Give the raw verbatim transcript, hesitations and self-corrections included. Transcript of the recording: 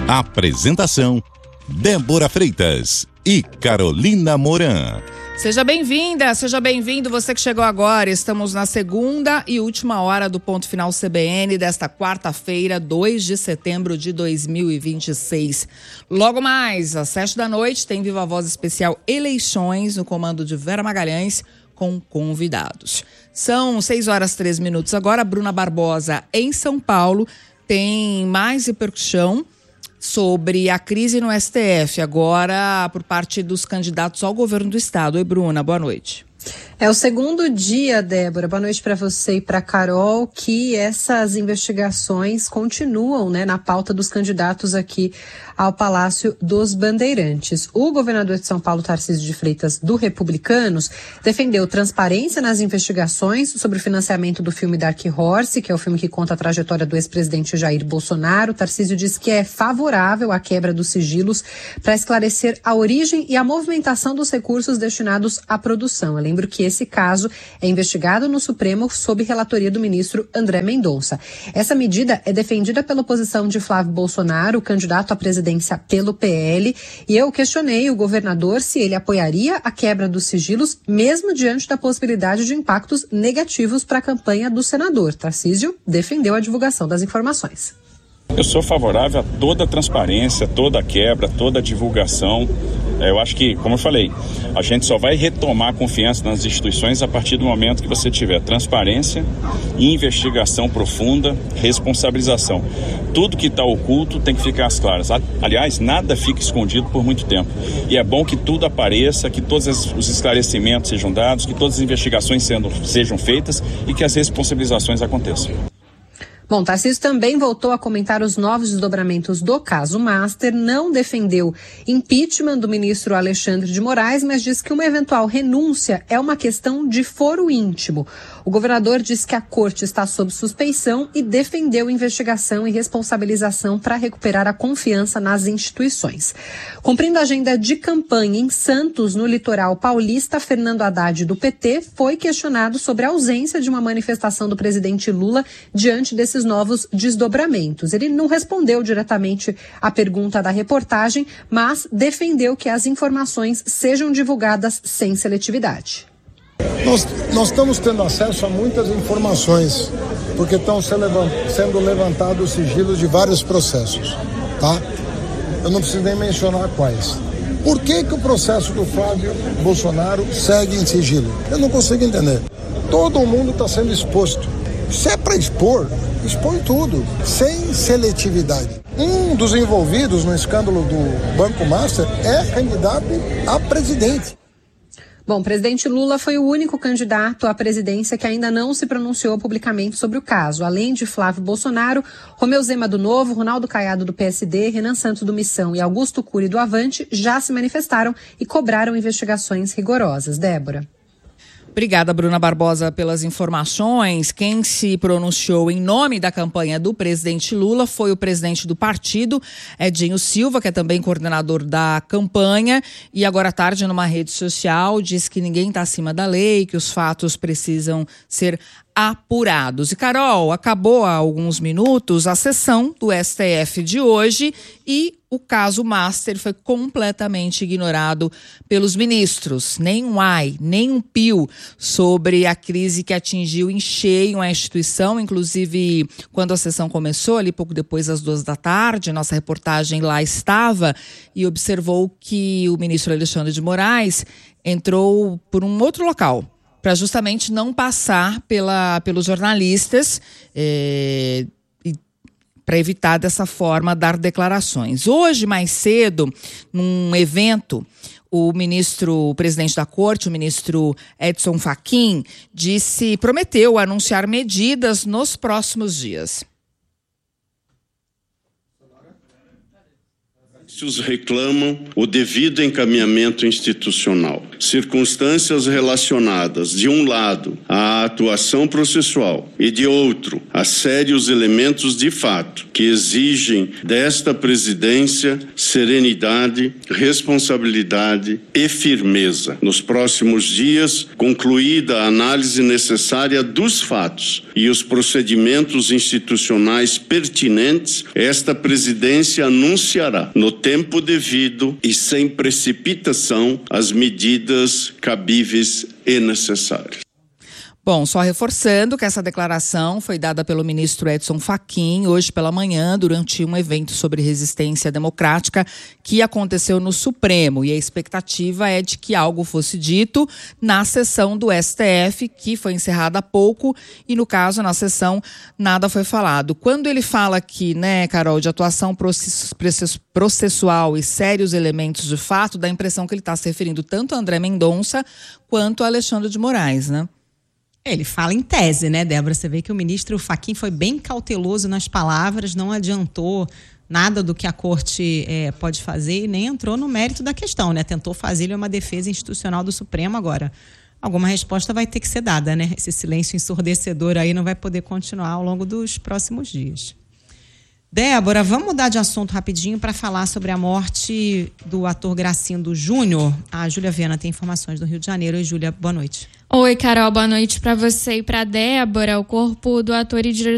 Apresentação: Débora Freitas e Carolina Moran. Seja bem-vinda, seja bem-vindo você que chegou agora. Estamos na segunda e última hora do Ponto Final C B N desta quarta-feira, dois de setembro de dois mil e vinte e seis. Logo mais, às sete da noite, tem Viva Voz especial Eleições no comando de Vera Magalhães com convidados. São seis horas e três minutos agora. Bruna Barbosa, em São Paulo, tem mais repercussão sobre a crise no S T F, agora por parte dos candidatos ao governo do estado. Oi, Bruna, boa noite. É o segundo dia, Débora, boa noite para você e para Carol, que essas investigações continuam, né, na pauta dos candidatos aqui ao Palácio dos Bandeirantes. O governador de São Paulo, Tarcísio de Freitas, do Republicanos, defendeu transparência nas investigações sobre o financiamento do filme Dark Horse, que é o filme que conta a trajetória do ex-presidente Jair Bolsonaro. Tarcísio diz que é favorável à quebra dos sigilos para esclarecer a origem e a movimentação dos recursos destinados à produção. Eu lembro que esse caso é investigado no Supremo sob relatoria do ministro André Mendonça. Essa medida é defendida pela oposição de Flávio Bolsonaro, candidato à presidência pelo P L, e eu questionei o governador se ele apoiaria a quebra dos sigilos, mesmo diante da possibilidade de impactos negativos para a campanha do senador. Tarcísio defendeu a divulgação das informações. Eu sou favorável a toda a transparência, toda a quebra, toda a divulgação. Eu acho que, como eu falei, a gente só vai retomar a confiança nas instituições a partir do momento que você tiver transparência, investigação profunda, responsabilização. Tudo que está oculto tem que ficar às claras. Aliás, nada fica escondido por muito tempo. E é bom que tudo apareça, que todos os esclarecimentos sejam dados, que todas as investigações sendo, sejam feitas e que as responsabilizações aconteçam. Bom, Tarcísio também voltou a comentar os novos desdobramentos do caso Master, não defendeu impeachment do ministro Alexandre de Moraes, mas disse que uma eventual renúncia é uma questão de foro íntimo. O governador disse que a corte está sob suspeição e defendeu investigação e responsabilização para recuperar a confiança nas instituições. Cumprindo a agenda de campanha em Santos, no litoral paulista, Fernando Haddad, do P T, foi questionado sobre a ausência de uma manifestação do presidente Lula diante desses novos desdobramentos. Ele não respondeu diretamente à pergunta da reportagem, mas defendeu que as informações sejam divulgadas sem seletividade. Nós, nós estamos tendo acesso a muitas informações, porque estão sendo levantados sigilos de vários processos, tá? Eu não preciso nem mencionar quais. Por que que o processo do Flávio Bolsonaro segue em sigilo? Eu não consigo entender. Todo mundo está sendo exposto. Se é para expor, expõe tudo, sem seletividade. Um dos envolvidos no escândalo do Banco Master é candidato a presidente. Bom, o presidente Lula foi o único candidato à presidência que ainda não se pronunciou publicamente sobre o caso. Além de Flávio Bolsonaro, Romeu Zema do Novo, Ronaldo Caiado do P S D, Renan Santos do Missão e Augusto Cury do Avante já se manifestaram e cobraram investigações rigorosas. Débora. Obrigada, Bruna Barbosa, pelas informações. Quem se pronunciou em nome da campanha do presidente Lula foi o presidente do partido, Edinho Silva, que é também coordenador da campanha, e agora à tarde, numa rede social, diz que ninguém está acima da lei, que os fatos precisam ser apurados. E, Carol, acabou há alguns minutos a sessão do S T F de hoje e o caso Master foi completamente ignorado pelos ministros. Nem um ai, nem um pio sobre a crise que atingiu em cheio a instituição. Inclusive, quando a sessão começou, ali pouco depois das duas da tarde, nossa reportagem lá estava e observou que o ministro Alexandre de Moraes entrou por um outro local, para justamente não passar pela, pelos jornalistas, é, para evitar dessa forma dar declarações. Hoje, mais cedo, num evento, o ministro, o presidente da corte, o ministro Edson Fachin, disse, prometeu anunciar medidas nos próximos dias. reclamam o devido encaminhamento institucional. Circunstâncias relacionadas, de um lado, à atuação processual e, de outro, a sérios elementos de fato que exigem desta presidência serenidade, responsabilidade e firmeza. Nos próximos dias, concluída a análise necessária dos fatos e os procedimentos institucionais pertinentes, esta presidência anunciará, no tempo devido e sem precipitação, as medidas cabíveis e necessárias. Bom, só reforçando que essa declaração foi dada pelo ministro Edson Fachin hoje pela manhã durante um evento sobre resistência democrática que aconteceu no Supremo, e a expectativa é de que algo fosse dito na sessão do S T F, que foi encerrada há pouco, e no caso, na sessão, nada foi falado. Quando ele fala aqui, né, Carol, de atuação processual e sérios elementos de fato, dá a impressão que ele está se referindo tanto a André Mendonça quanto a Alexandre de Moraes, né? Ele fala em tese, né, Débora? Você vê que o ministro Fachin foi bem cauteloso nas palavras, não adiantou nada do que a corte é, pode fazer e nem entrou no mérito da questão, né? Tentou fazer uma defesa institucional do Supremo agora. Alguma resposta vai ter que ser dada, né? Esse silêncio ensurdecedor aí não vai poder continuar ao longo dos próximos dias. Débora, vamos mudar de assunto rapidinho para falar sobre a morte do ator Gracindo Júnior. A Júlia Viana tem informações do Rio de Janeiro. Oi, Júlia, boa noite. Oi, Carol, boa noite para você e para Débora. O corpo do ator e diretor